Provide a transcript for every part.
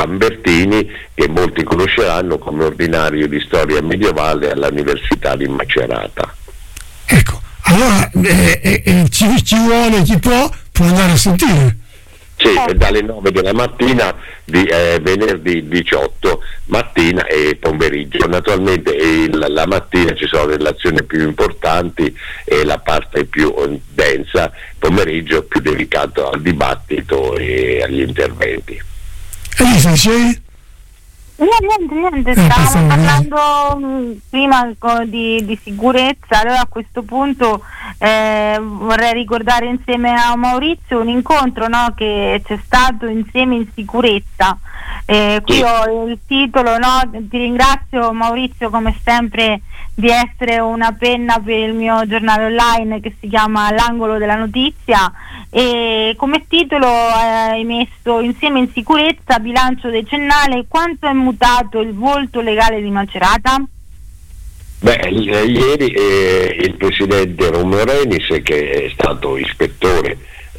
Lambertini, che molti conosceranno come ordinario di storia medievale all'Università di Macerata. Ecco, allora ci vuole chi può andare a sentire. Sì, dalle 9 della mattina di venerdì 18 mattina e pomeriggio. Naturalmente la mattina ci sono le relazioni più importanti e la parte più densa, pomeriggio più dedicato al dibattito e agli interventi. Elisa, sei? Niente, stavamo parlando prima di sicurezza. Allora a questo punto vorrei ricordare insieme a Maurizio un incontro, no, che c'è stato insieme in sicurezza. Qui ho il titolo, no? Ti ringrazio Maurizio come sempre di essere una penna per il mio giornale online che si chiama L'angolo della notizia, e come titolo hai messo Insieme in sicurezza, bilancio decennale, quanto è mutato il volto legale di Macerata? Ieri il presidente Romeo Renis, che è stato ispettore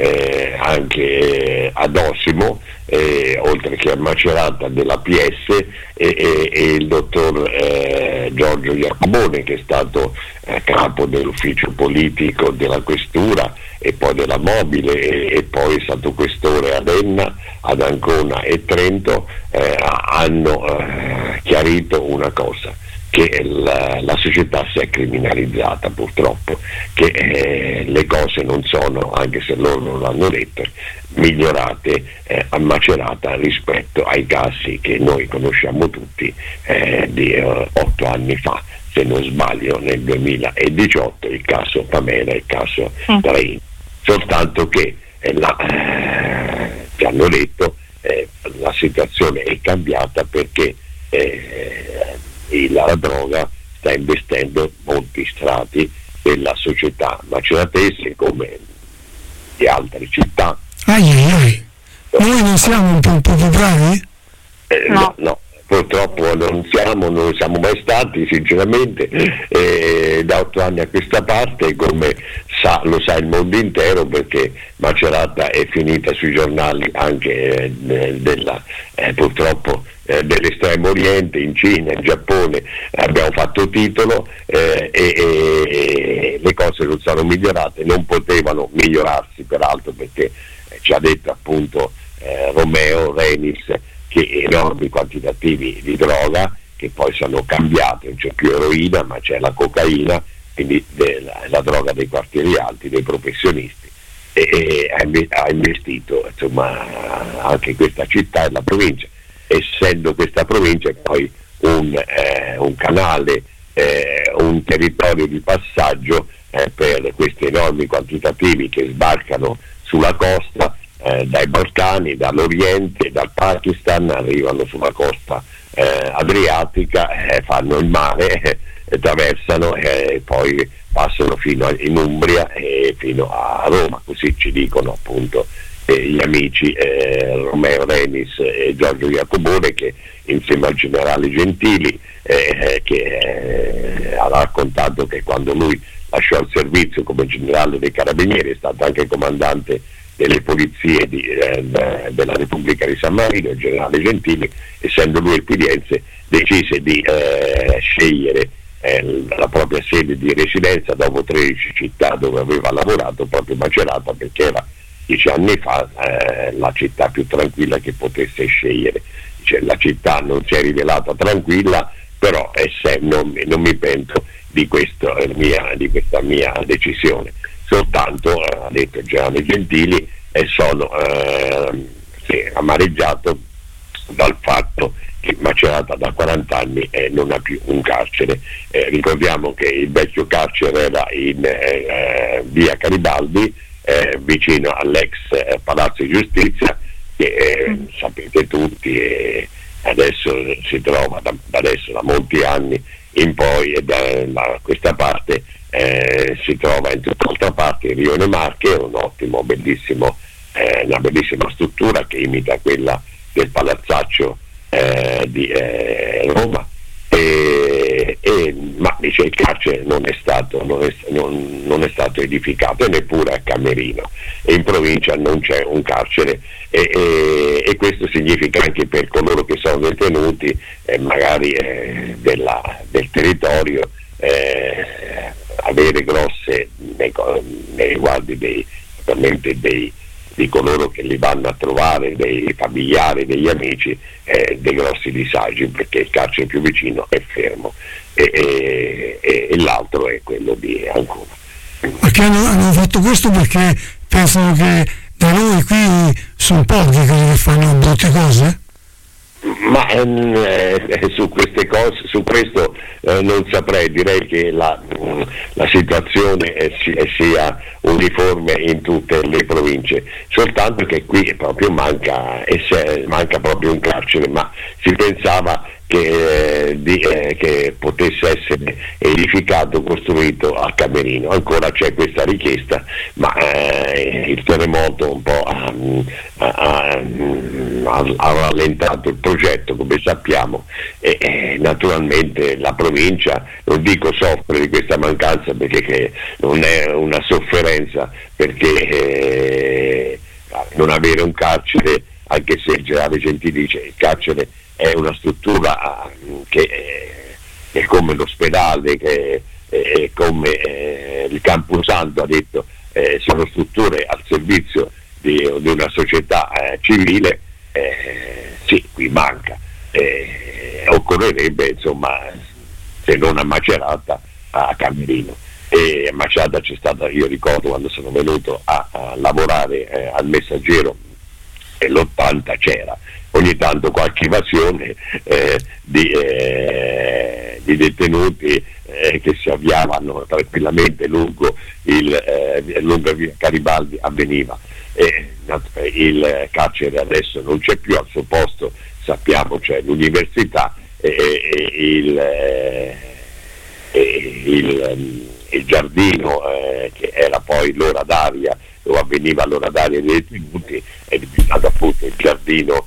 anche ad Osimo, oltre che a Macerata della PS, e il dottor Giorgio Iacobone, che è stato capo dell'ufficio politico della questura e poi della mobile, e poi è stato questore ad Enna, ad Ancona e Trento, hanno chiarito una cosa, che la società si è criminalizzata purtroppo, che le cose non sono, anche se loro non l'hanno detto, migliorate a Macerata rispetto ai casi che noi conosciamo tutti di 8 anni fa, se non sbaglio nel 2018, il caso Pamela e il caso Traini. Soltanto che ci hanno detto la situazione è cambiata perché la droga sta investendo molti strati della società maceratese come di altre città. Noi non siamo un po' più bravi? No, purtroppo non siamo mai stati, sinceramente, da 8 anni a questa parte, come lo sa il mondo intero, perché Macerata è finita sui giornali anche purtroppo dell'estremo oriente, in Cina, in Giappone, abbiamo fatto titolo, e le cose non sono migliorate, non potevano migliorarsi peraltro, perché ci ha detto appunto Romeo Renis che enormi quantitativi di droga, che poi sono cambiate, non c'è più eroina ma c'è la cocaina, quindi la droga dei quartieri alti, dei professionisti, e ha investito insomma anche questa città e la provincia, essendo questa provincia poi un canale, un territorio di passaggio per questi enormi quantitativi che sbarcano sulla costa, dai Balcani, dall'Oriente, dal Pakistan, arrivano sulla costa adriatica, fanno il mare, attraversano e poi passano fino in Umbria e fino a Roma, così ci dicono appunto gli amici Romeo Renis e Giorgio Iacobone, che insieme al generale Gentili che ha raccontato che quando lui lasciò il servizio come generale dei Carabinieri è stato anche comandante delle polizie della Repubblica di San Marino. Il generale Gentili, essendo lui equidiense, decise di scegliere la propria sede di residenza dopo 13 città dove aveva lavorato, proprio Macerata, perché era 10 anni fa la città più tranquilla che potesse scegliere. La città non si è rivelata tranquilla, però non mi pento di questa mia decisione. Soltanto, ha detto il generale Gentili, sono amareggiato dal fatto che Macerata da 40 anni non ha più un carcere. Ricordiamo che il vecchio carcere era in via Garibaldi, vicino all'ex Palazzo di Giustizia, che sapete tutti, adesso si trova da molti anni in poi, e da questa parte si trova in tutt'altra parte in Rione Marche, una bellissima struttura che imita quella del palazzaccio di Roma, e ma dice il carcere non è stato edificato, e neppure a Camerino, e in provincia non c'è un carcere, e questo significa anche per coloro che sono detenuti magari del territorio avere grosse nei riguardi di coloro che li vanno a trovare, dei familiari, degli amici, dei grossi disagi, perché il carcere più vicino è Fermo e l'altro è quello di Ancona. Perché hanno fatto questo perché pensano che da noi qui sono pochi quelli che fanno brutte cose? Ma su queste cose, su questo non saprei, direi che la situazione sia uniforme in tutte le province, soltanto che qui proprio manca proprio un carcere, ma si pensava che potesse essere edificato, costruito a Camerino. Ancora c'è questa richiesta, ma il terremoto un po' ha rallentato il progetto, come sappiamo, e naturalmente la provincia, non dico soffre di questa mancanza, perché non è una sofferenza, perché non avere un carcere, anche se il generale Gentili dice il carcere è una struttura che è come l'ospedale, che è come il Camposanto, ha detto, sono strutture al servizio di una società civile. Sì, qui manca, occorrerebbe, insomma, se non a Macerata, a Camerino. E a Macerata c'è stata, io ricordo quando sono venuto a lavorare al Messaggero, l'80 c'era ogni tanto qualche evasione di detenuti che si avviavano tranquillamente lungo via Garibaldi, avveniva. Il carcere adesso non c'è più, al suo posto sappiamo c'è l'università, il giardino che era poi l'ora d'aria, dove avveniva l'ora d'aria dei detenuti, è diventato appunto il giardino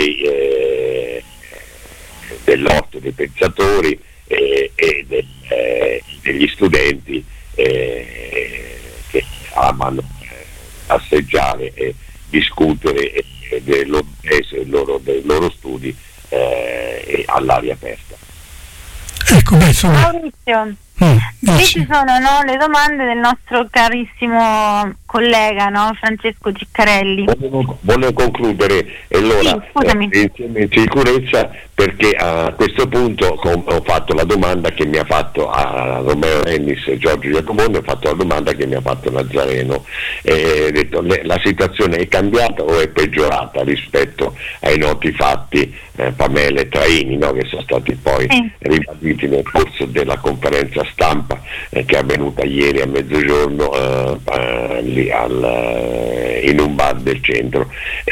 dell'orto dei pensatori e degli studenti che amano passeggiare e discutere dei loro studi all'aria aperta. Ecco, Maurizio, qui ci sono le domande del nostro carissimo collega, Francesco Ciccarelli. Volevo concludere, e allora insieme in sicurezza, perché a questo punto ho fatto la domanda che mi ha fatto a Romeo Rennis e Giorgio Giacomone, ho fatto la domanda che mi ha fatto Nazareno, ho detto la situazione è cambiata o è peggiorata rispetto ai noti fatti Pamela e Traini, che sono stati poi ribaditi nel corso della conferenza stampa che è avvenuta ieri a mezzogiorno lì in un bar del centro.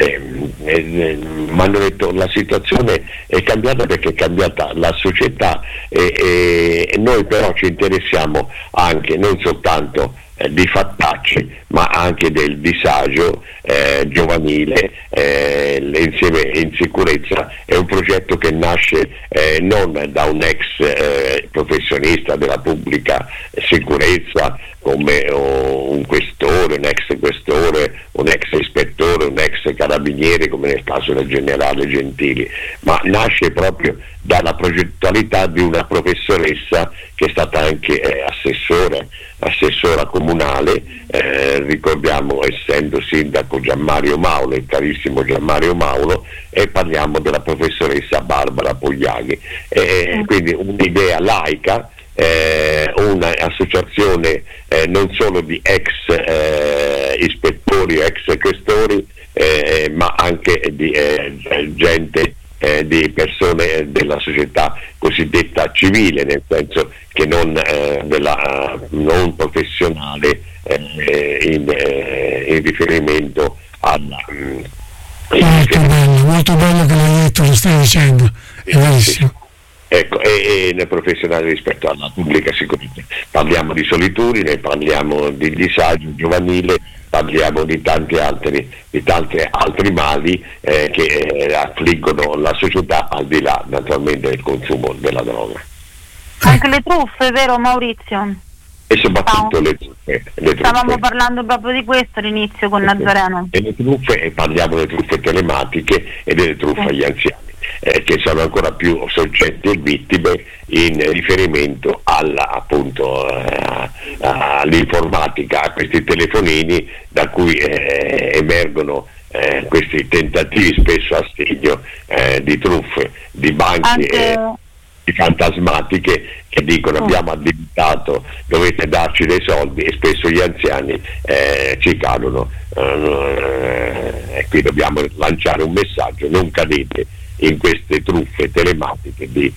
Mi hanno detto la situazione è cambiata perché è cambiata la società, e noi però ci interessiamo anche non soltanto di fattacci, ma anche del disagio giovanile, insieme in sicurezza. È un progetto che nasce non da un ex professionista della pubblica sicurezza come un questore, un ex questore, un ex ispettore, un ex carabiniere come nel caso del generale Gentili, ma nasce proprio dalla progettualità di una professoressa che è stata anche assessora comunale, ricordiamo, essendo sindaco Gianmario Maulo, il carissimo Gianmario Maulo, e parliamo della professoressa Barbara Pogliaghi, quindi un'idea laica, un'associazione non solo di ex ispettori, ex questori, ma anche di gente, di persone della società cosiddetta civile, nel senso che non professionale, in riferimento alla molto bello che l'hai detto, lo stai dicendo, è verissimo. Ecco, e nel professionale rispetto alla pubblica sicurezza. Parliamo di solitudine, parliamo di disagio giovanile, parliamo di tanti altri mali che affliggono la società, al di là naturalmente del consumo della droga. Anche le truffe, vero Maurizio? E soprattutto le truffe. Stavamo parlando proprio di questo all'inizio con Nazareno. E le truffe, e parliamo delle truffe telematiche e delle truffe agli anziani, che sono ancora più soggetti e vittime in riferimento all'informatica, a questi telefonini da cui emergono questi tentativi spesso a segno di truffe di banche fantasmatiche che dicono abbiamo addebitato, dovete darci dei soldi, e spesso gli anziani ci cadono, e qui dobbiamo lanciare un messaggio: non cadete in queste truffe telematiche di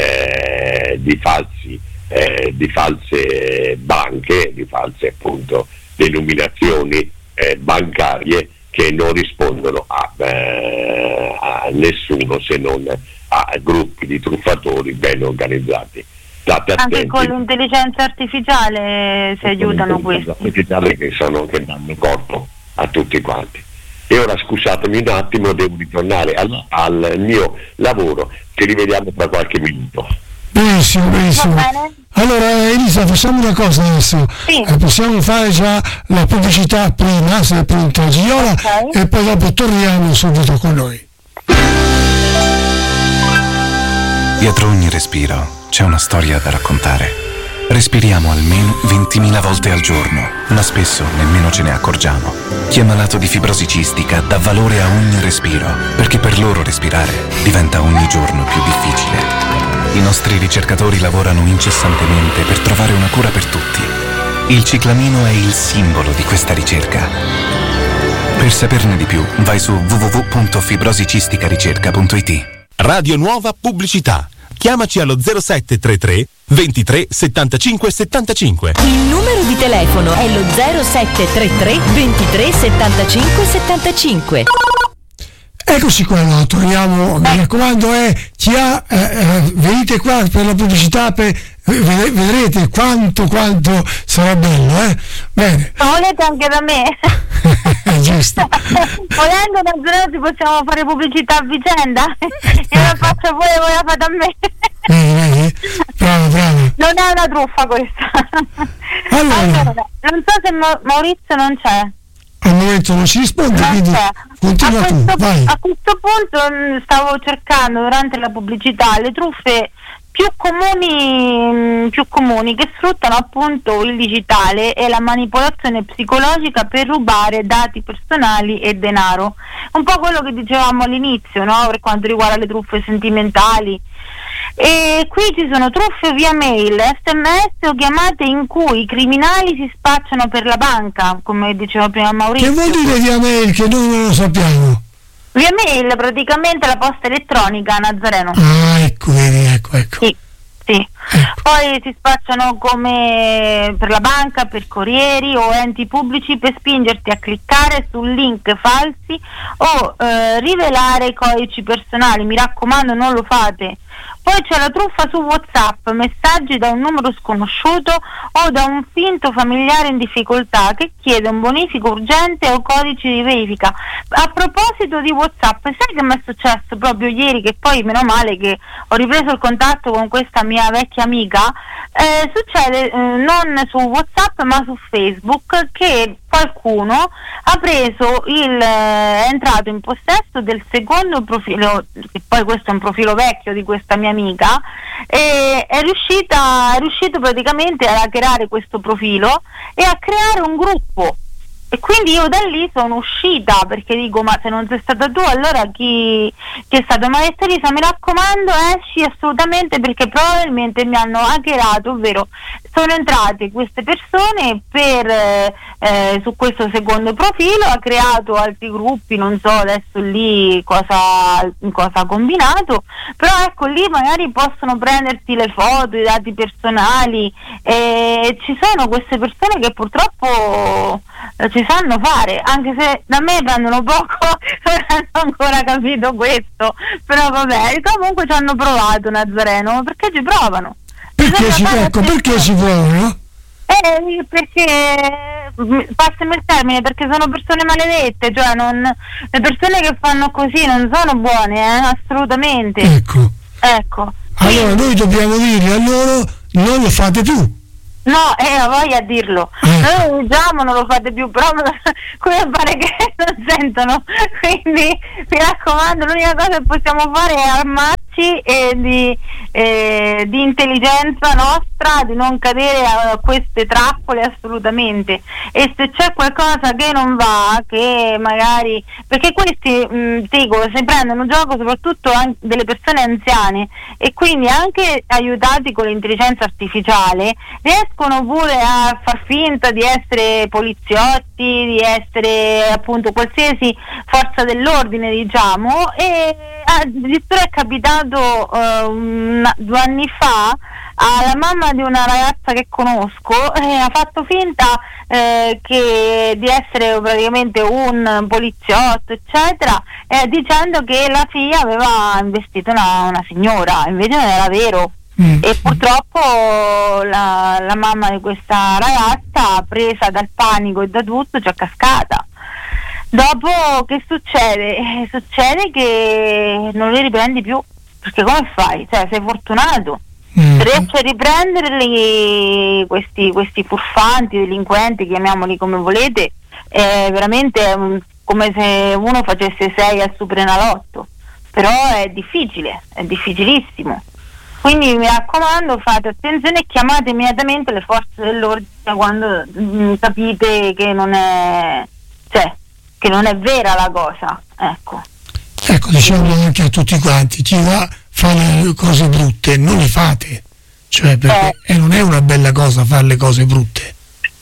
false banche, di false appunto denominazioni bancarie che non rispondono a nessuno se non a gruppi di truffatori ben organizzati. State attenti. Anche con l'intelligenza artificiale si aiutano questi. Che danno corpo a tutti quanti. E ora scusatemi un attimo, devo ritornare al mio lavoro, ci rivediamo tra qualche minuto. Benissimo. Allora Elisa, facciamo una cosa adesso, sì. Possiamo fare già la pubblicità prima, se è pronta Gioia, e poi dopo torniamo subito con noi. Dietro ogni respiro c'è una storia da raccontare. Respiriamo almeno 20.000 volte al giorno, ma spesso nemmeno ce ne accorgiamo. Chi è malato di fibrosi cistica dà valore a ogni respiro, perché per loro respirare diventa ogni giorno più difficile. I nostri ricercatori lavorano incessantemente per trovare una cura per tutti. Il ciclamino è il simbolo di questa ricerca. Per saperne di più, vai su www.fibrosicisticaricerca.it. Radio Nuova Pubblicità. Chiamaci allo 0733 23 75 75. Il numero di telefono è lo 0733 23 75 75. Eccoci qua, no, torniamo, mi raccomando, venite qua per la pubblicità, vedrete quanto sarà bello, Bene. Ma volete anche da me? Giusto. Volendo da Zero possiamo fare pubblicità a vicenda? Io la faccio a voi e voi la fate a me. Vedi? Bravo. Non è una truffa questa. Allora, non so se Maurizio non c'è. Al momento non ci risponde, quindi continua tu, vai. A questo punto stavo cercando durante la pubblicità le truffe più comuni che sfruttano appunto il digitale e la manipolazione psicologica per rubare dati personali e denaro. Un po' quello che dicevamo all'inizio, no? Per quanto riguarda le truffe sentimentali. E qui ci sono truffe via mail, SMS o chiamate in cui i criminali si spacciano per la banca, come diceva prima Maurizio. Che vuol dire via mail, che noi non lo sappiamo? Via mail, praticamente la posta elettronica, Nazareno. Ah, ecco, vedi, ecco. Sì. Poi si spacciano come per la banca, per corrieri o enti pubblici per spingerti a cliccare su link falsi o rivelare codici personali. Mi raccomando, non lo fate. Poi c'è la truffa su WhatsApp, messaggi da un numero sconosciuto o da un finto familiare in difficoltà che chiede un bonifico urgente o codice di verifica. A proposito di WhatsApp, sai che mi è successo proprio ieri, che poi meno male che ho ripreso il contatto con questa mia vecchia amica, succede non su WhatsApp ma su Facebook, che qualcuno ha preso è entrato in possesso del secondo profilo, che poi questo è un profilo vecchio di questa mia amica, e è riuscito praticamente a hackerare questo profilo e a creare un gruppo. E quindi io da lì sono uscita, perché dico, ma se non sei stata tu, allora chi è stato? Ma Elisa, mi raccomando, esci assolutamente, perché probabilmente mi hanno hackerato, ovvero sono entrate queste persone su questo secondo profilo, ha creato altri gruppi, non so adesso lì cosa ha combinato, però ecco, lì magari possono prenderti le foto, i dati personali, e ci sono queste persone che purtroppo ci sanno fare, anche se da me prendono poco, non hanno ancora capito questo, però vabbè, comunque ci hanno provato, Nazareno, perché ci provano. Perché ci provano? Perché, passami il termine, perché sono persone maledette, cioè le persone che fanno così non sono buone, assolutamente. Ecco. Allora noi dobbiamo dire a loro non lo fate più. No, voglio a dirlo. Noi lo diciamo, non lo fate più, però come pare che non sentono. Quindi mi raccomando, l'unica cosa che possiamo fare è armarci di intelligenza nostra, di non cadere a queste trappole assolutamente. E se c'è qualcosa che non va, che magari, perché questi dico, si prendono gioco soprattutto anche delle persone anziane, e quindi anche aiutati con l'intelligenza artificiale riescono pure a far finta di essere poliziotti, di essere appunto qualsiasi forza dell'ordine, diciamo. E addirittura è capitato 2 anni fa alla mamma di una ragazza che conosco, ha fatto finta di essere praticamente un poliziotto, eccetera, dicendo che la figlia aveva investito una signora, invece non era vero. E purtroppo la mamma di questa ragazza, presa dal panico e da tutto, ci è cascata. Dopo che succede? Succede che non li riprendi più, perché come fai? Cioè, sei fortunato, riesci a riprendere questi furfanti, delinquenti, chiamiamoli come volete, è veramente come se uno facesse 6 al Superenalotto, però è difficile, è difficilissimo. Quindi mi raccomando, fate attenzione e chiamate immediatamente le forze dell'ordine quando capite che non è, cioè, che non è vera la cosa, ecco. Diciamo anche a tutti quanti, chi va fa le cose brutte, non le fate, cioè perché non è una bella cosa fare le cose brutte.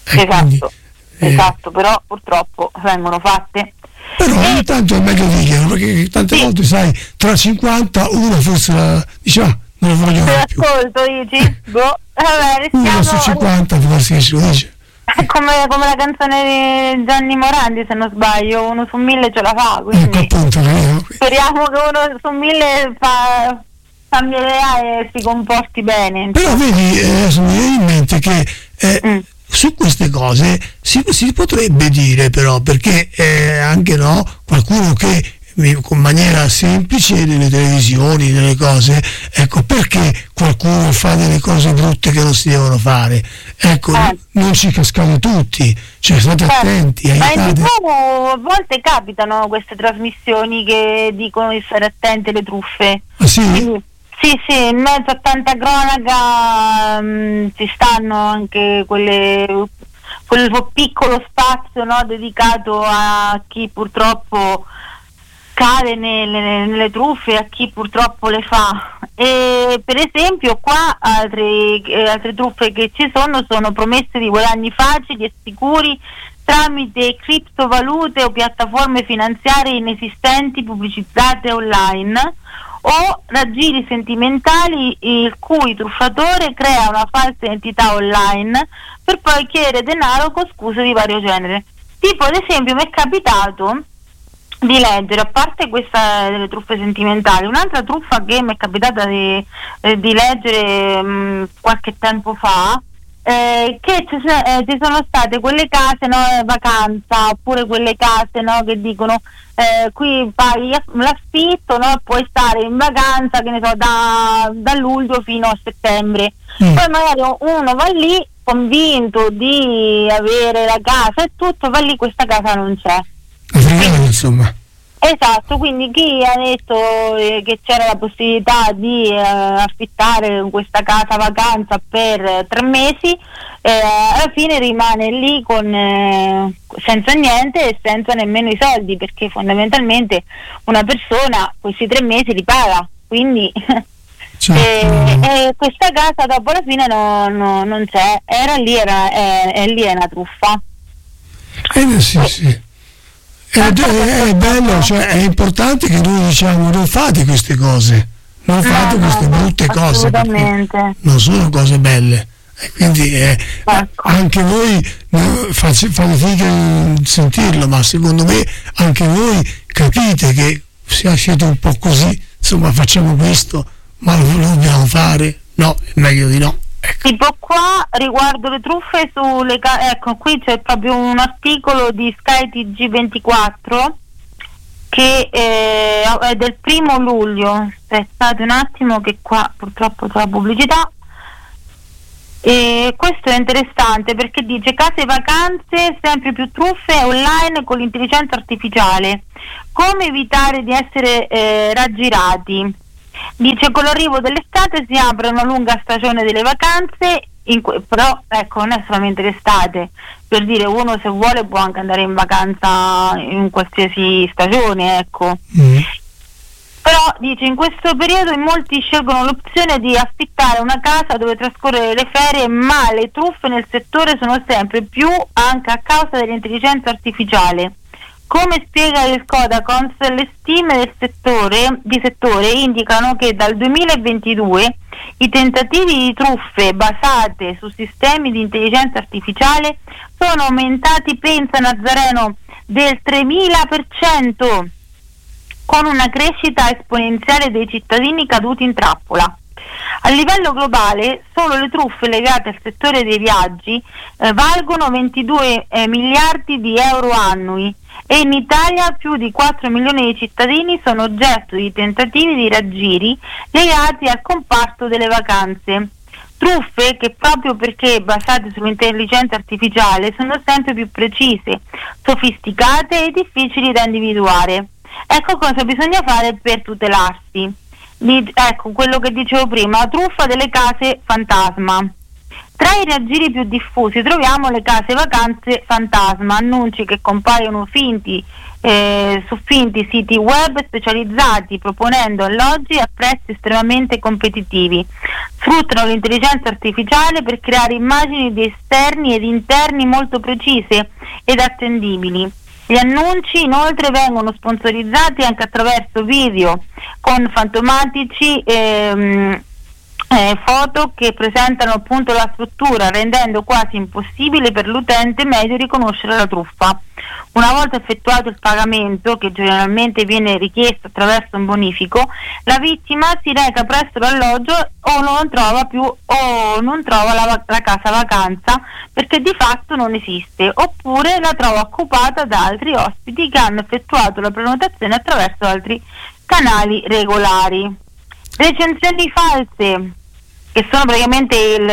Esatto, però purtroppo vengono fatte. Però ogni tanto è meglio dirlo, perché tante volte, sai, tra 50 uno forse dice non lo voglio più. Ascolto, dici? Vabbè, uno su 50 forse si lo dice. Come la canzone di Gianni Morandi, se non sbaglio, 1 su 1000 ce la fa, quindi appunto, speriamo che 1 su 1000 cambierà e si comporti bene. Però vedi, adesso mi viene in mente che su queste cose si potrebbe dire, però, perché anche qualcuno che con maniera semplice nelle televisioni, nelle cose, ecco, perché qualcuno fa delle cose brutte che non si devono fare, ecco, non ci cascate tutti, cioè state attenti, aiutate. Ma a volte capitano queste trasmissioni che dicono di stare attenti alle truffe. Ah, sì? Quindi, sì, in mezzo a tanta cronaca ci stanno anche quel piccolo spazio, dedicato a chi purtroppo cade nelle truffe, a chi purtroppo le fa. E per esempio qua altre truffe che ci sono promesse di guadagni facili e sicuri tramite criptovalute o piattaforme finanziarie inesistenti pubblicizzate online, o raggiri sentimentali il cui truffatore crea una falsa identità online per poi chiedere denaro con scuse di vario genere. Tipo, ad esempio, mi è capitato di leggere, a parte questa delle truffe sentimentali, un'altra truffa che mi è capitata di leggere qualche tempo fa, che ci sono state quelle case vacanza, oppure quelle case che dicono qui paghi l'affitto, puoi stare in vacanza, che ne so, da luglio fino a settembre. Poi magari uno va lì convinto di avere la casa e tutto, va lì, questa casa non c'è. Insomma. Esatto, quindi chi ha detto che c'era la possibilità di affittare questa casa vacanza per 3 mesi, alla fine rimane lì senza niente e senza nemmeno i soldi, perché fondamentalmente una persona questi 3 mesi li paga, quindi e questa casa dopo la fine non c'è, è lì è una truffa. Sì. È bello, cioè è importante che noi diciamo non fate queste cose, non fate queste brutte cose, non sono cose belle, e quindi anche voi fate fatica a sentirlo, ma secondo me anche voi capite che se siete un po' così, insomma, facciamo questo, ma lo dobbiamo fare? No, è meglio di no. Ecco. Tipo qua riguardo le truffe ecco, qui c'è proprio un articolo di Sky TG24 che è del 1 luglio. Aspettate un attimo che qua purtroppo c'è la pubblicità. E questo è interessante perché dice case vacanze, sempre più truffe online con l'intelligenza artificiale, come evitare di essere raggirati. Dice con l'arrivo dell'estate si apre una lunga stagione delle vacanze, però ecco, non è solamente l'estate, per dire, uno se vuole può anche andare in vacanza in qualsiasi stagione, ecco. Però dice in questo periodo in molti scelgono l'opzione di affittare una casa dove trascorrere le ferie, ma le truffe nel settore sono sempre più anche a causa dell'intelligenza artificiale. Come spiega il Codacons, le stime di settore indicano che dal 2022 i tentativi di truffe basate su sistemi di intelligenza artificiale sono aumentati, pensa Nazareno, del 3000%, con una crescita esponenziale dei cittadini caduti in trappola. A livello globale, solo le truffe legate al settore dei viaggi valgono 22 miliardi di euro annui, e in Italia più di 4 milioni di cittadini sono oggetto di tentativi di raggiri legati al comparto delle vacanze. Truffe che, proprio perché basate sull'intelligenza artificiale, sono sempre più precise, sofisticate e difficili da individuare. Ecco cosa bisogna fare per tutelarsi. Ecco quello che dicevo prima, truffa delle case fantasma. Tra i raggiri più diffusi troviamo le case vacanze fantasma, annunci che compaiono su finti siti web specializzati, proponendo alloggi a prezzi estremamente competitivi. Sfruttano l'intelligenza artificiale per creare immagini di esterni ed interni molto precise ed attendibili. Gli annunci inoltre vengono sponsorizzati anche attraverso video con fantomatici foto che presentano appunto la struttura, rendendo quasi impossibile per l'utente medio riconoscere la truffa. Una volta effettuato il pagamento, che generalmente viene richiesto attraverso un bonifico, la vittima si reca presso l'alloggio o non trova la casa vacanza perché di fatto non esiste, oppure la trova occupata da altri ospiti che hanno effettuato la prenotazione attraverso altri canali regolari. Recensioni false, che sono praticamente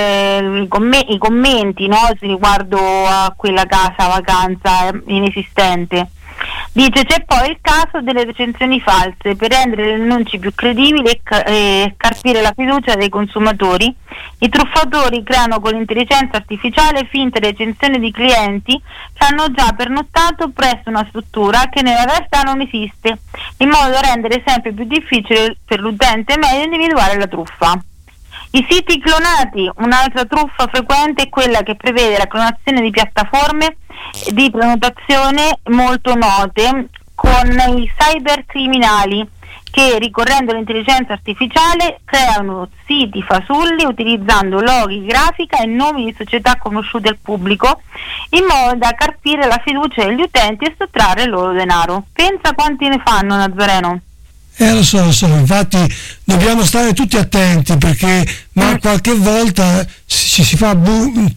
i commenti, no, riguardo a quella casa vacanza inesistente. Dice c'è poi il caso delle recensioni false. Per rendere gli annunci più credibili e carpire la fiducia dei consumatori, i truffatori creano con l'intelligenza artificiale finte recensioni di clienti che hanno già pernottato presso una struttura che nella realtà non esiste, in modo da rendere sempre più difficile per l'utente medio individuare la truffa. I siti clonati, un'altra truffa frequente è quella che prevede la clonazione di piattaforme di prenotazione molto note, con i cybercriminali che, ricorrendo all'intelligenza artificiale, creano siti fasulli utilizzando loghi, grafica e nomi di società conosciute al pubblico, in modo da carpire la fiducia degli utenti e sottrarre il loro denaro. Pensa quanti ne fanno, Nazareno. Lo so, infatti dobbiamo stare tutti attenti, perché qualche volta si fa uno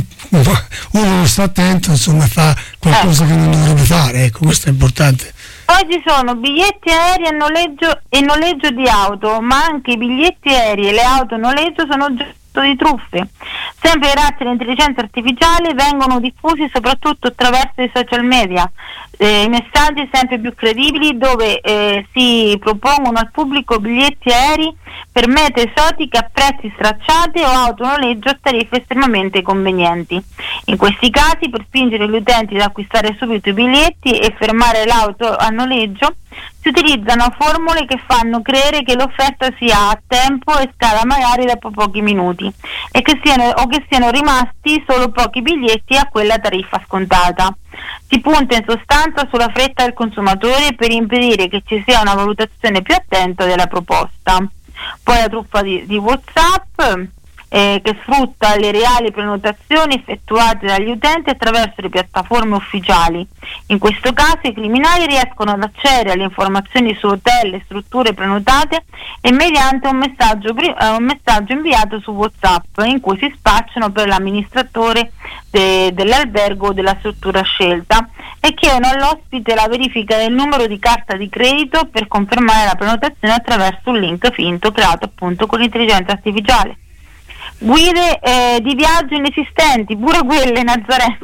non sta attento, insomma, fa qualcosa che non dovrebbe fare, ecco, questo è importante. Poi ci sono biglietti aerei e noleggio di auto, ma anche i biglietti aerei e le auto noleggio sono oggetto di truffe. Sempre grazie all'intelligenza artificiale vengono diffusi soprattutto attraverso i social media messaggi sempre più credibili dove si propongono al pubblico biglietti aerei per mete esotiche a prezzi stracciati o autonoleggio a tariffe estremamente convenienti. In questi casi, per spingere gli utenti ad acquistare subito i biglietti e fermare l'auto a noleggio, si utilizzano formule che fanno credere che l'offerta sia a tempo e scada magari dopo pochi minuti e che siano rimasti solo pochi biglietti a quella tariffa scontata. Si punta in sostanza sulla fretta del consumatore per impedire che ci sia una valutazione più attenta della proposta. Poi la truffa di WhatsApp che sfrutta le reali prenotazioni effettuate dagli utenti attraverso le piattaforme ufficiali. In questo caso i criminali riescono ad accedere alle informazioni su hotel e strutture prenotate e mediante un messaggio inviato su WhatsApp in cui si spacciano per l'amministratore dell'albergo o della struttura scelta e chiedono all'ospite la verifica del numero di carta di credito per confermare la prenotazione attraverso un link finto creato appunto con l'intelligenza artificiale. guide di viaggio inesistenti, pure quelle, Nazareno.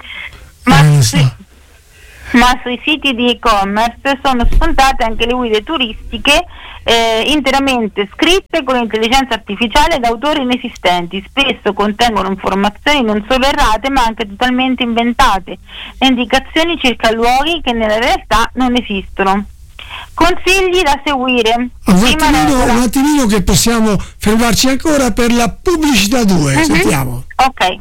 Ma sui siti di e-commerce sono spuntate anche le guide turistiche interamente scritte con intelligenza artificiale da autori inesistenti. Spesso contengono informazioni non solo errate ma anche totalmente inventate e indicazioni circa luoghi che nella realtà non esistono. Consigli da seguire. Un attimino che possiamo fermarci ancora per la pubblicità 2. Sentiamo. Ok.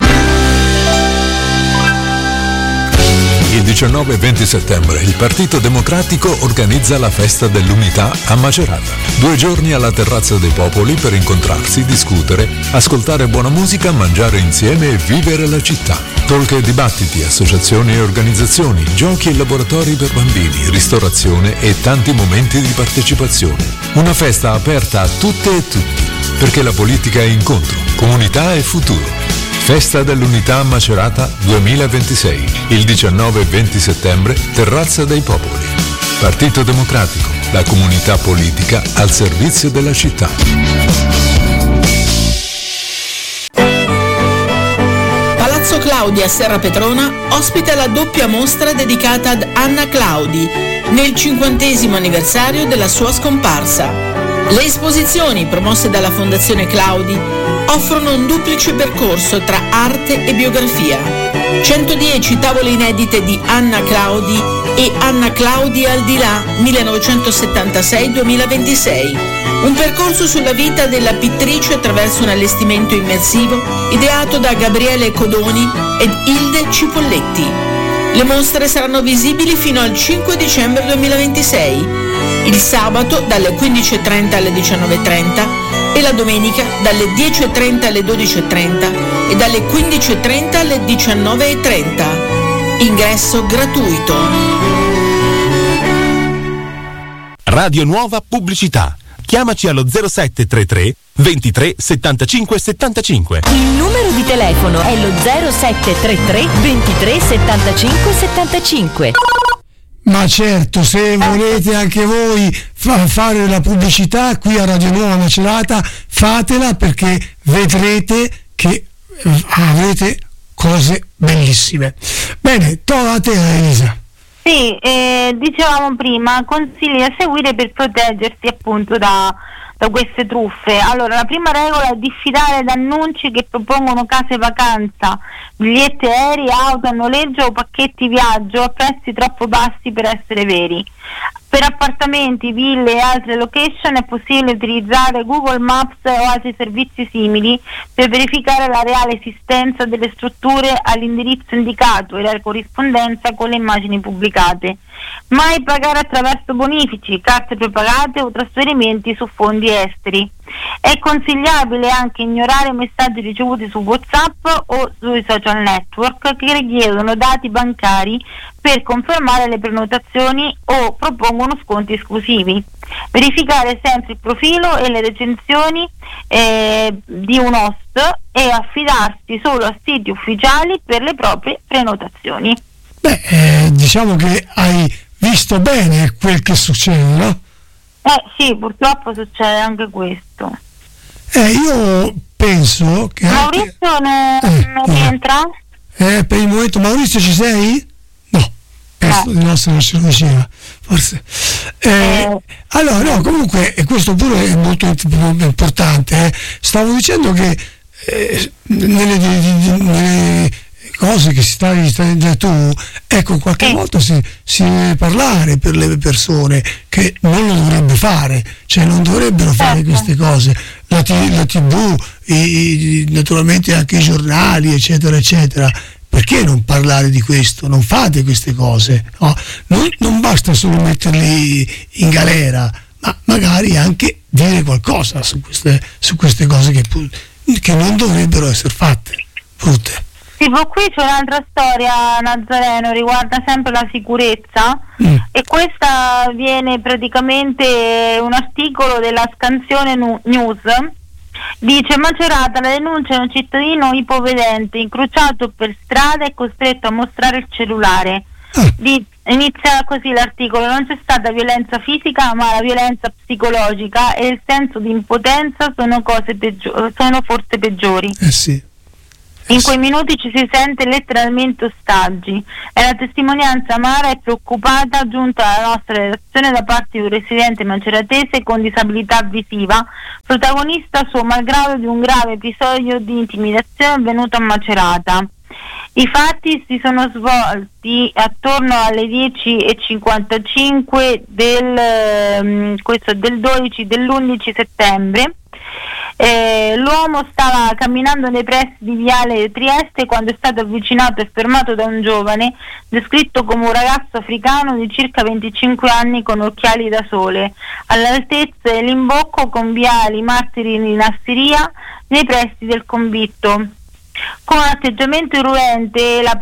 Il 19 e 20 settembre il Partito Democratico organizza la Festa dell'Unità a Macerata. 2 giorni alla Terrazza dei Popoli per incontrarsi, discutere, ascoltare buona musica, mangiare insieme e vivere la città. Talk e dibattiti, associazioni e organizzazioni, giochi e laboratori per bambini, ristorazione e tanti momenti di partecipazione. Una festa aperta a tutte e tutti, perché la politica è incontro, comunità e futuro. Festa dell'Unità a Macerata 2026, il 19 e 20 settembre, Terrazza dei Popoli. Partito Democratico, la comunità politica al servizio della città. Palazzo Claudi a Serra Petrona ospita la doppia mostra dedicata ad Anna Claudi nel 50° anniversario della sua scomparsa. Le esposizioni promosse dalla Fondazione Claudi offrono un duplice percorso tra arte e biografia. 110 tavole inedite di Anna Claudi e Anna Claudi al di là 1976-2026. Un percorso sulla vita della pittrice attraverso un allestimento immersivo ideato da Gabriele Codoni ed Ilde Cipolletti. Le mostre saranno visibili fino al 5 dicembre 2026. Il sabato dalle 15.30 alle 19.30 e la domenica dalle 10.30 alle 12.30 e dalle 15.30 alle 19.30. Ingresso gratuito. Radio Nuova Pubblicità. Chiamaci allo 0733 23 75 75. Il numero di telefono è lo 0733 23 75 75. Ma certo, se volete anche voi fare la pubblicità qui a Radio Nuova Macerata, fatela, perché vedrete che avrete cose bellissime. Bene, torna a te, Elisa. Sì, dicevamo prima, consigli da seguire per proteggersi appunto da queste truffe. Allora, la prima regola è diffidare da annunci che propongono case vacanza, biglietti aerei, auto a noleggio o pacchetti viaggio a prezzi troppo bassi per essere veri. Per appartamenti, ville e altre location è possibile utilizzare Google Maps o altri servizi simili per verificare la reale esistenza delle strutture all'indirizzo indicato e la corrispondenza con le immagini pubblicate. Mai pagare attraverso bonifici, carte prepagate o trasferimenti su fondi esteri. È consigliabile anche ignorare messaggi ricevuti su WhatsApp o sui social network che richiedono dati bancari per confermare le prenotazioni o propongono sconti esclusivi. Verificare sempre il profilo e le recensioni di un host e affidarsi solo a siti ufficiali per le proprie prenotazioni. Diciamo che hai visto bene quel che succede, no? Sì, purtroppo succede anche questo. Io penso che Maurizio ne rientra? Per il momento, Maurizio, ci sei? No, penso di no, se non ce lo diceva, forse. Allora, no, comunque, e questo pure è molto importante. Stavo dicendo che nelle cose che stavi dicendo tu, ecco, qualche volta si deve parlare per le persone che non lo dovrebbe fare, cioè non dovrebbero fare queste cose, la TV, naturalmente anche i giornali, eccetera eccetera. Perché non parlare di questo? Non fate queste cose, no? Non basta solo metterli in galera, ma magari anche dire qualcosa su queste cose che non dovrebbero essere fatte, brutte. Tipo, qui c'è un'altra storia, Nazareno, riguarda sempre la sicurezza, e questa viene praticamente un articolo della Scansione News. Dice: Macerata, la denuncia di un cittadino ipovedente incrociato per strada e costretto a mostrare il cellulare. Inizia così l'articolo: non c'è stata violenza fisica, ma la violenza psicologica e il senso di impotenza sono sono forse peggiori. Sì. In quei minuti ci si sente letteralmente ostaggi. È la testimonianza amara e preoccupata giunta alla nostra redazione da parte di un residente maceratese con disabilità visiva, protagonista suo malgrado di un grave episodio di intimidazione avvenuto a Macerata. I fatti si sono svolti attorno alle 10:55 del 12 dell'11 settembre. L'uomo stava camminando nei pressi di Viale Trieste quando è stato avvicinato e fermato da un giovane descritto come un ragazzo africano di circa 25 anni con occhiali da sole, all'altezza dell'imbocco con Viali Martiri di Nassiria nei pressi del convitto. Con atteggiamento irruente e la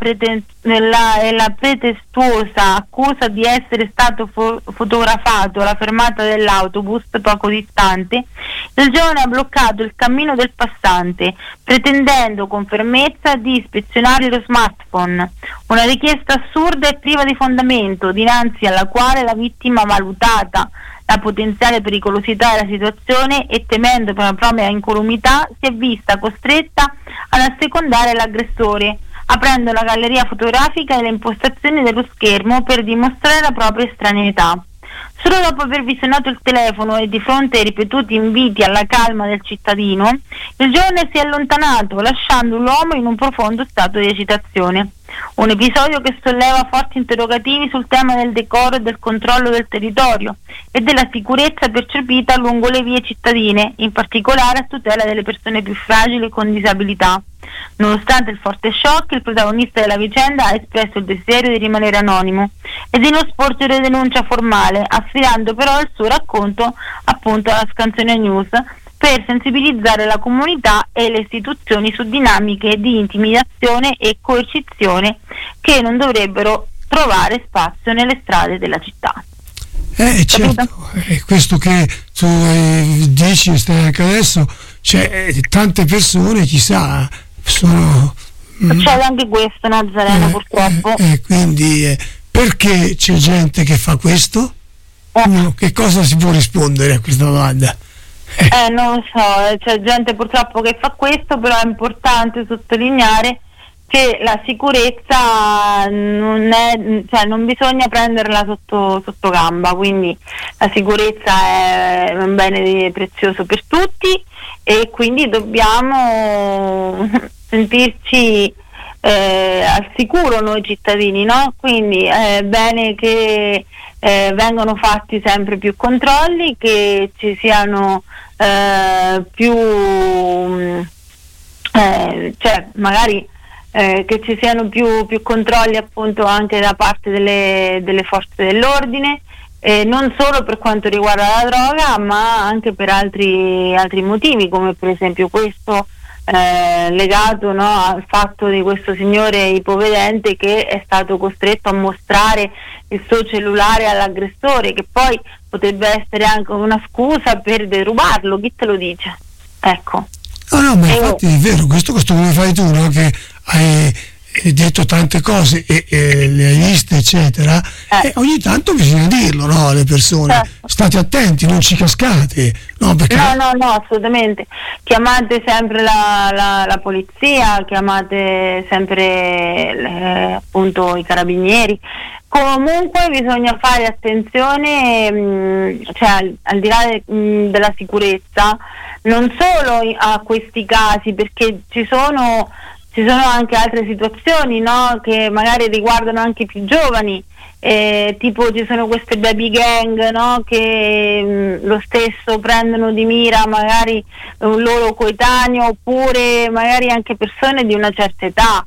pretestuosa accusa di essere stato fotografato alla fermata dell'autobus poco distante, il giovane ha bloccato il cammino del passante, pretendendo con fermezza di ispezionare lo smartphone, una richiesta assurda e priva di fondamento, dinanzi alla quale la vittima, valutata la potenziale pericolosità della situazione e temendo per la propria incolumità, si è vista costretta ad assecondare l'aggressore, aprendo la galleria fotografica e le impostazioni dello schermo per dimostrare la propria estraneità. Solo dopo aver visionato il telefono e di fronte ai ripetuti inviti alla calma del cittadino, il giovane si è allontanato, lasciando l'uomo in un profondo stato di agitazione. Un episodio che solleva forti interrogativi sul tema del decoro e del controllo del territorio e della sicurezza percepita lungo le vie cittadine, in particolare a tutela delle persone più fragili e con disabilità. Nonostante il forte shock, il protagonista della vicenda ha espresso il desiderio di rimanere anonimo e di non sporgere denuncia formale, affidando però il suo racconto appunto alla Scansione News per sensibilizzare la comunità e le istituzioni su dinamiche di intimidazione e coercizione che non dovrebbero trovare spazio nelle strade della città. Certo, è questo che tu dici e stai anche adesso, cioè tante persone, chissà, sono... Succede anche questo, Nazarena, purtroppo. Quindi perché c'è gente che fa questo? Che cosa si può rispondere a questa domanda? Non lo so, c'è gente purtroppo che fa questo, però è importante sottolineare che la sicurezza non bisogna prenderla sotto gamba, quindi la sicurezza è un bene prezioso per tutti e quindi dobbiamo sentirci al sicuro noi cittadini, no? Quindi è bene che vengono fatti sempre più controlli, che ci siano che ci siano più controlli appunto anche da parte delle forze dell'ordine, non solo per quanto riguarda la droga ma anche per altri motivi, come per esempio questo legato, no, al fatto di questo signore ipovedente che è stato costretto a mostrare il suo cellulare all'aggressore, che poi potrebbe essere anche una scusa per derubarlo, chi te lo dice? Ecco. No, ma infatti è vero, questo come fai tu, no? Che hai detto tante cose e le hai viste eccetera, e ogni tanto bisogna dirlo, no, alle persone, certo. State attenti, non ci cascate, no, perché... no, assolutamente, chiamate sempre la polizia, chiamate sempre appunto i carabinieri. Comunque bisogna fare attenzione, cioè al di là della sicurezza, non solo a questi casi, perché ci sono anche altre situazioni, no, che magari riguardano anche i più giovani, tipo ci sono queste baby gang, no, che lo stesso prendono di mira magari un loro coetaneo oppure magari anche persone di una certa età.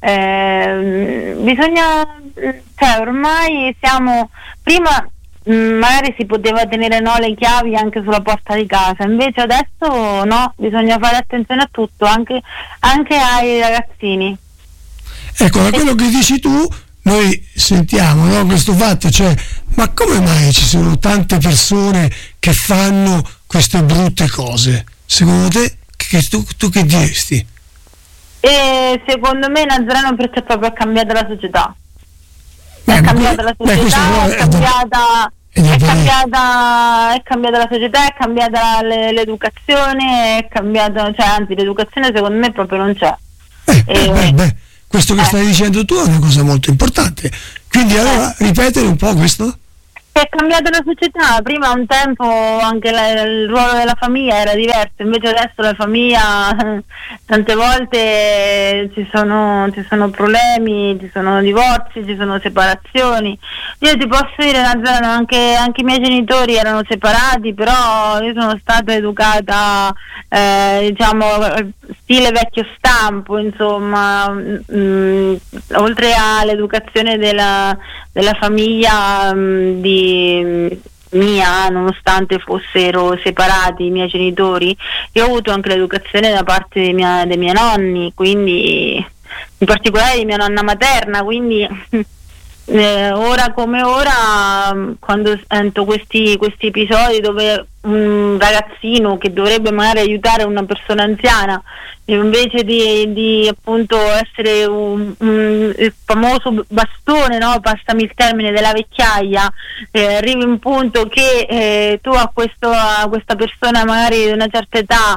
Bisogna, cioè ormai siamo, prima magari si poteva tenere le chiavi anche sulla porta di casa, invece adesso no, bisogna fare attenzione a tutto, anche ai ragazzini. Ecco, da quello che dici tu noi sentiamo, no, questo fatto, cioè, ma come mai ci sono tante persone che fanno queste brutte cose? Secondo te, tu che diresti? Secondo me, Nazareno, perché proprio è cambiata la società. è cambiata la società, è cambiata la società, è cambiata l'educazione, è cambiata, cioè anzi l'educazione secondo me proprio non c'è. Questo che stai dicendo tu è una cosa molto importante, quindi allora ripetere un po' questo? È cambiata la società, prima un tempo anche il ruolo della famiglia era diverso, invece adesso la famiglia tante volte ci sono problemi, ci sono divorzi, ci sono separazioni. Io ti posso dire, Nazareno, anche i miei genitori erano separati, però io sono stata educata diciamo stile vecchio stampo, insomma, oltre all'educazione della famiglia mia, nonostante fossero separati i miei genitori, io ho avuto anche l'educazione da parte dei miei nonni, quindi in particolare di mia nonna materna, quindi ora come ora, quando sento questi episodi dove un ragazzino che dovrebbe magari aiutare una persona anziana, invece di appunto essere il famoso bastone, no? Passami il termine, della vecchiaia, arrivi un punto che tu a questa persona magari di una certa età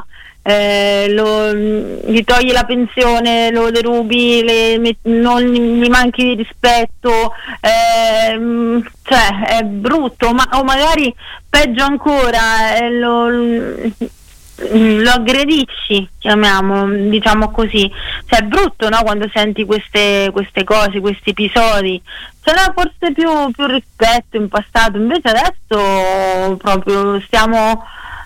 gli togli la pensione, lo derubi, non gli manchi di rispetto, cioè è brutto, o magari peggio ancora lo aggredisci, diciamo così, cioè è brutto, no? Quando senti queste cose, questi episodi. C'era forse più rispetto in passato, invece adesso proprio stiamo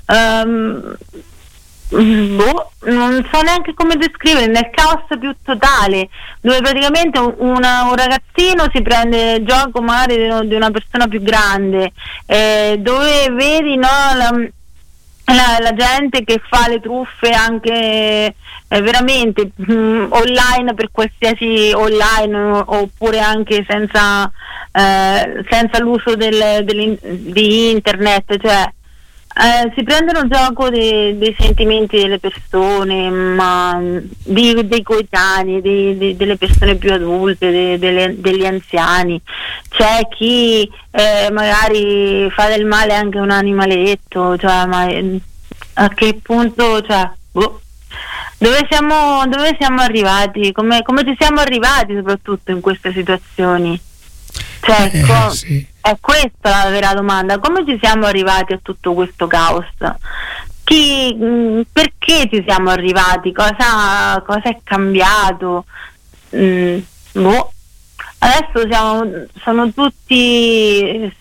non so neanche come descrivere, nel caos più totale, dove praticamente un ragazzino si prende gioco magari di una persona più grande, dove vedi, no, la gente che fa le truffe anche veramente online, per qualsiasi online, oppure anche senza l'uso di internet, cioè si prendono gioco dei sentimenti delle persone, ma dei coetanei, delle persone più adulte, degli anziani. C'è chi magari fa del male anche a un animaletto, cioè, ma a che punto, cioè, dove siamo arrivati? Come ci siamo arrivati soprattutto in queste situazioni? Cioè, sì. È questa la vera domanda: come ci siamo arrivati a tutto questo caos? Perché ci siamo arrivati? Cosa è cambiato? Adesso sono tutti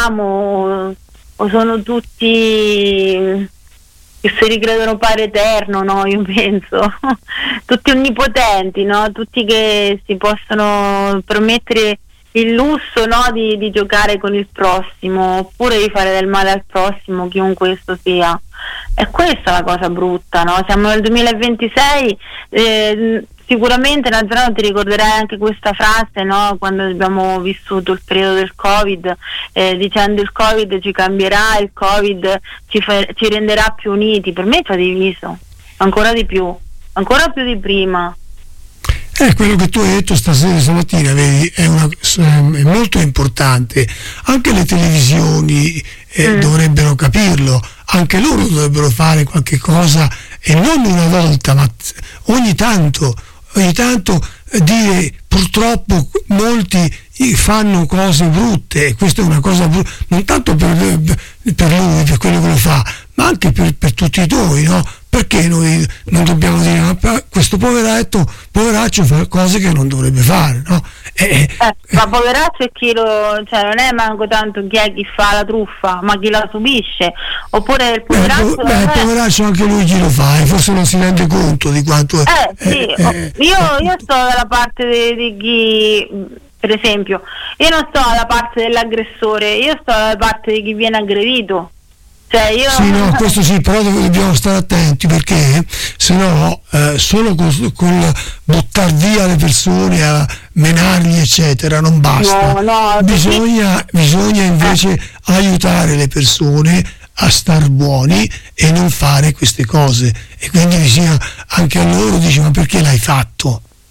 che si ricredono padre eterno, no? Io penso tutti onnipotenti, no? Tutti che si possono permettere il lusso, no, di giocare con il prossimo, oppure di fare del male al prossimo, chiunque esso sia. E questa è la cosa brutta, no? Siamo nel 2026, sicuramente, Nazareno, ti ricorderai anche questa frase, no? Quando abbiamo vissuto il periodo del Covid, dicendo il Covid ci cambierà, il Covid ci renderà più uniti. Per me ci ha diviso ancora di più di prima. Quello che tu hai detto stamattina, vedi, è molto importante. Anche le televisioni dovrebbero capirlo, anche loro dovrebbero fare qualche cosa, e non una volta, ma ogni tanto dire purtroppo molti fanno cose brutte, e questa è una cosa brutta, non tanto per lui, per quello che lo fa, ma anche per tutti noi, no? Perché noi non dobbiamo dire ma questo poveraccio fa cose che non dovrebbe fare, no? Ma poveraccio è chi cioè non è manco tanto chi è chi fa la truffa, ma chi la subisce, oppure il poveraccio il poveraccio anche lui chi lo fa, e forse non si rende conto di quanto sì. Io sto dalla parte di chi, per esempio, io non sto dalla parte dell'aggressore, io sto dalla parte di chi viene aggredito. Cioè Sì, no, questo sì, però dobbiamo stare attenti, perché se no solo con buttare via le persone, a menarli eccetera non basta. Bisogna invece aiutare le persone a star buoni e non fare queste cose, e quindi bisogna anche a loro dice ma perché l'hai fatto?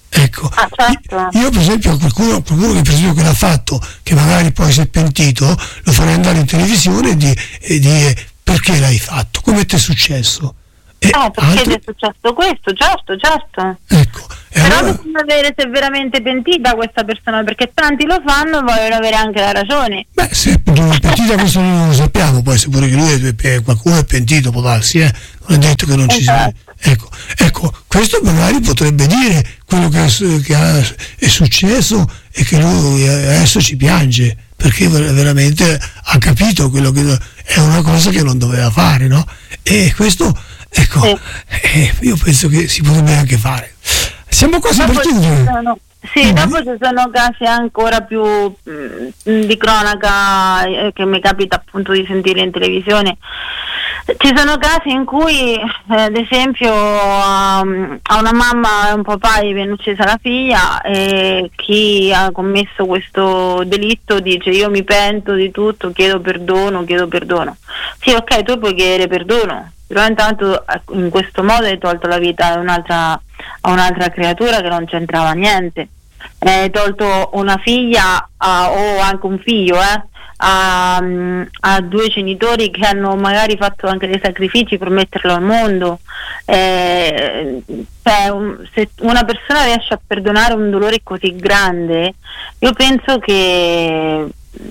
Ecco, certo. Io per esempio qualcuno che per esempio che l'ha fatto, che magari poi si è pentito, lo farei andare in televisione e dire perché l'hai fatto, come ti è successo. Perché ti è successo questo, certo. Ecco. Però bisogna vedere se è veramente pentita questa persona, perché tanti lo fanno e vogliono avere anche la ragione. Beh, se è pentita questo non lo sappiamo, poi se pure che lui qualcuno è pentito può darsi, non è detto che non ci sia. Ecco, questo magari potrebbe dire quello che è successo e che lui adesso ci piange, perché veramente ha capito quello che è una cosa che non doveva fare, no? E questo, ecco, io penso che si potrebbe anche fare. Siamo quasi per chiudere. Dopo ci sono casi ancora più di cronaca che mi capita appunto di sentire in televisione. Ci sono casi in cui, ad esempio, a una mamma e un papà gli viene uccisa la figlia e chi ha commesso questo delitto dice: io mi pento di tutto, chiedo perdono. Sì, ok, tu puoi chiedere perdono, però intanto in questo modo hai tolto la vita a un'altra creatura che non c'entrava niente. Hai tolto una figlia o anche un figlio a due genitori che hanno magari fatto anche dei sacrifici per metterlo al mondo. Se una persona riesce a perdonare un dolore così grande, io penso che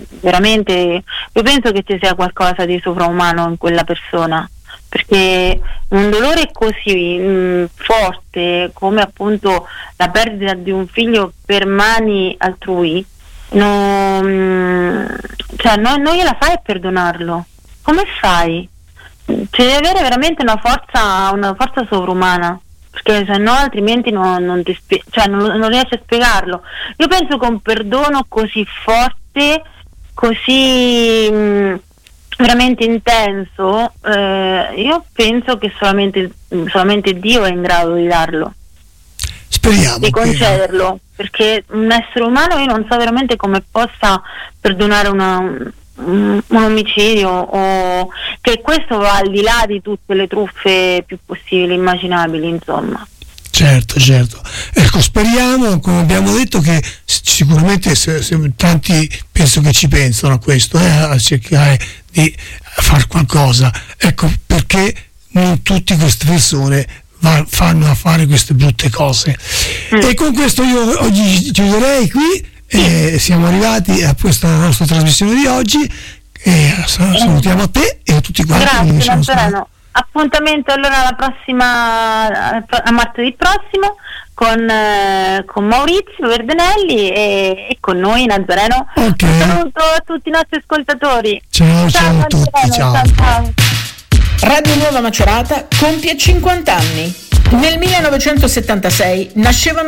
ci sia qualcosa di sovraumano in quella persona, perché un dolore così forte come appunto la perdita di un figlio per mani altrui non gliela fai a perdonarlo. Come fai? Ci devi avere veramente una forza sovrumana, perché se no altrimenti non riesci a spiegarlo. Io penso che un perdono così forte, così veramente intenso, io penso che solamente Dio è in grado di darlo. Speriamo. Di concederlo, perché un essere umano, io non so veramente come possa perdonare un omicidio, o che questo va al di là di tutte le truffe più possibili, immaginabili, insomma. Certo. Ecco, speriamo, come abbiamo detto, che sicuramente se tanti penso che ci pensano a questo, a cercare di fare qualcosa, ecco, perché non tutte queste persone fanno a fare queste brutte cose. E con questo io oggi chiuderei qui, siamo arrivati a questa nostra trasmissione di oggi, salutiamo a te e a tutti quanti. Grazie Nazareno. Appuntamento allora alla prossima, a martedì prossimo con Maurizio Verdenelli e con noi Nazareno. Un saluto a tutti i nostri ascoltatori. Ciao a tutti, ciao. Radio Nuova Macerata compie 50 anni. Nel 1976 nascevano